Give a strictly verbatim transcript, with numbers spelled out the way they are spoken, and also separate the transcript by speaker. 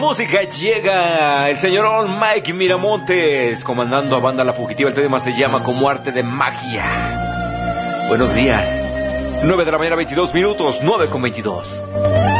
Speaker 1: Música, llega el señor Mike Miramontes comandando a Banda La Fugitiva. El tema se llama Como Arte de Magia. Buenos días. nueve de la mañana, veintidós minutos, nueve con veintidós.